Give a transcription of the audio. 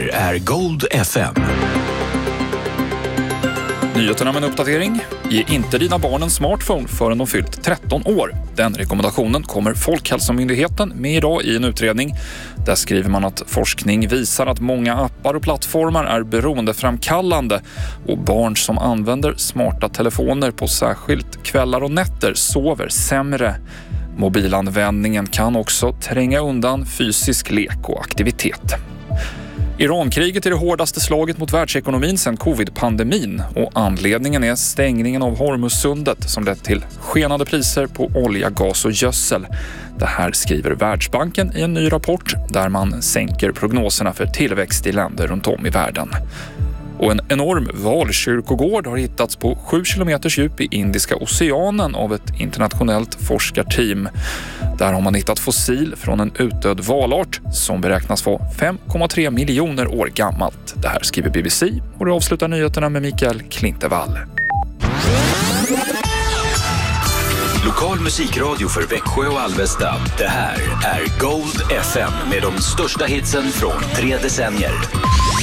här är Gold FM. Nyheterna med en uppdatering. Ge inte dina barn en smartphone förrän de fyllt 13 år. Den rekommendationen kommer Folkhälsomyndigheten med idag i en utredning. Där skriver man att forskning visar att många appar och plattformar är beroendeframkallande och barn som använder smarta telefoner på särskilt kvällar och nätter sover sämre. Mobilanvändningen kan också tränga undan fysisk lek och aktivitet. Irankriget är det hårdaste slaget mot världsekonomin sedan covid-pandemin och anledningen är stängningen av Hormuzsundet som lett till skenande priser på olja, gas och gödsel. Det här skriver Världsbanken i en ny rapport där man sänker prognoserna för tillväxt i länder runt om i världen. Och en enorm valkyrkogård har hittats på 7 kilometers djup i Indiska oceanen av ett internationellt forskarteam. Där har man hittat fossil från en utdöd valart som beräknas vara 5,3 miljoner år gammalt. Det här skriver BBC och det avslutar nyheterna med Mikael Klintevall. Lokal musikradio för Växjö och Alvesta. Det här är Gold FM med de största hitsen från 3 decennier.